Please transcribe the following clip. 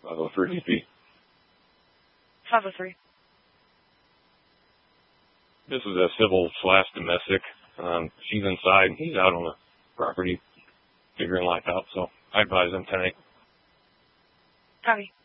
503 DP. 503. This is a civil/domestic. She's inside and he's out on the property figuring life out, so I advise him tonight. Copy.